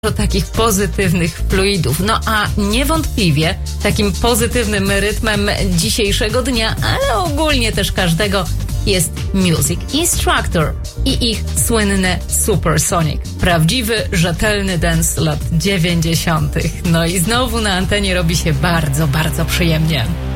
takich pozytywnych fluidów. No a niewątpliwie takim pozytywnym rytmem dzisiejszego dnia, ale ogólnie też każdego, jest Music Instructor i ich słynne Supersonic. Prawdziwy, rzetelny dance lat 90. No i znowu na antenie robi się bardzo, bardzo przyjemnie.